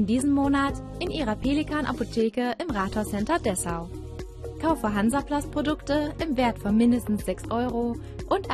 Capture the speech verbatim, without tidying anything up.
in diesem Monat in Ihrer Pelikan Apotheke im Rathauscenter Dessau. Kaufe Hansaplast Produkte im Wert von mindestens sechs Euro und